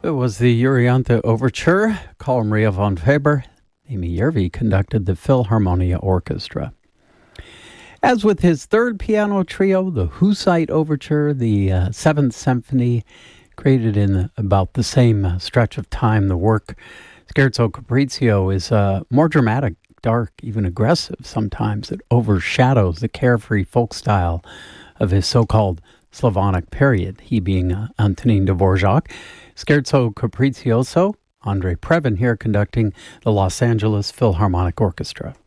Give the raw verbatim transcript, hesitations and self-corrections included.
It was the Euryanthe Overture. Carl Maria von Weber, Amy Järvi conducted the Philharmonia Orchestra. As with his third piano trio, the Hussite Overture, the uh, Seventh Symphony, created in about the same uh, stretch of time, the work Scherzo Capriccio is uh, more dramatic, dark, even aggressive sometimes. It overshadows the carefree folk style of his so-called Slavonic period, he being uh, Antonin Dvorak. Scherzo Capriccioso, Andre Previn here conducting the Los Angeles Philharmonic Orchestra.